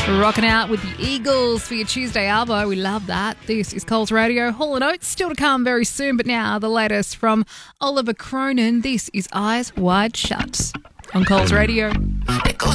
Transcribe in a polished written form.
Rocking out with the Eagles for your Tuesday Albo. We love that. This is Coles Radio. Hall & Oates still to come very soon, but now the latest from Oliver Cronin. This is Eyes Wide Shut on Coles Radio. It goes